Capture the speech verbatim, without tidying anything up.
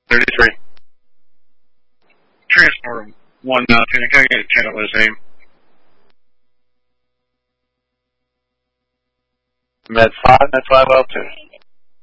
thirty-three. Transport one nothing. Can I get a channel with his name? Med five, Med five, well two.